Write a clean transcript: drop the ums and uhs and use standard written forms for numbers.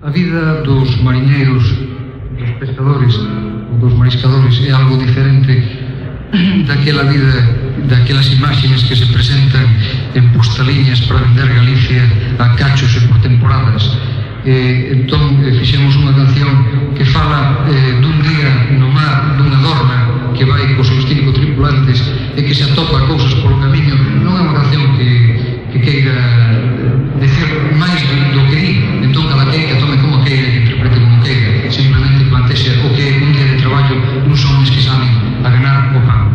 A vida dos mariñeiros, dos pescadores ou dos mariscadores é algo diferente daquela vida, daquelas imaxes que se presentan en postaliñas para vender Galicia a cachos e por temporadas. Entón fixemos unha canción que